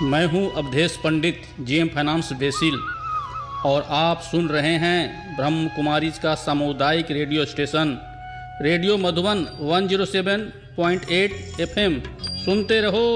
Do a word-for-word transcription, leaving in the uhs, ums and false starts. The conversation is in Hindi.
मैं हूं अवधेश पंडित, जीएम फाइनेंस बेसिल, और आप सुन रहे हैं ब्रह्म कुमारी का सामुदायिक रेडियो स्टेशन रेडियो मधुबन एक सौ सात पॉइंट आठ एफएम। सुनते रहो।